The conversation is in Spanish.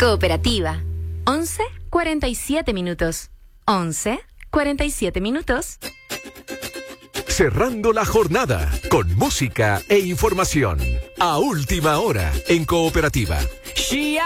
Cooperativa. 11:47 minutos. 11:47 minutos. Cerrando la jornada con música e información. A última hora en Cooperativa.